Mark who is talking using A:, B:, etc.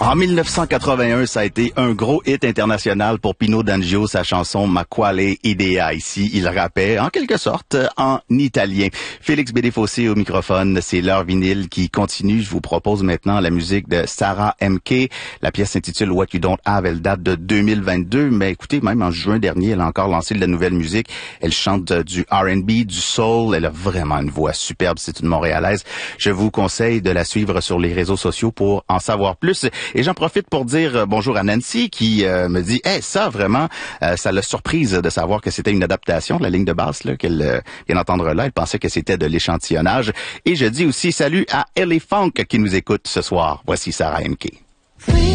A: En 1981, ça a été un gros hit international pour Pino D'Angio, sa chanson Ma quale idea. Ici, il rappait en quelque sorte en italien. Félix Bédéfossé au microphone, c'est l'heure vinyle qui continue. Je vous propose maintenant la musique de Sarah M.K. La pièce s'intitule What You Don't Have. Elle date de 2022, mais écoutez, même en juin dernier, elle a encore lancé de la nouvelle musique. Elle chante du R&B, du soul. Elle a vraiment une voix superbe. C'est une Montréalaise. Je vous conseille de la suivre sur les réseaux sociaux pour en savoir plus. Et j'en profite pour dire bonjour à Nancy qui me dit ça vraiment, ça l'a surprise de savoir que c'était une adaptation de la ligne de basse là, qu'elle vient d'entendre là. Elle pensait que c'était de l'échantillonnage. Et je dis aussi salut à Ellie Funk qui nous écoute ce soir. Voici Sarah M.K.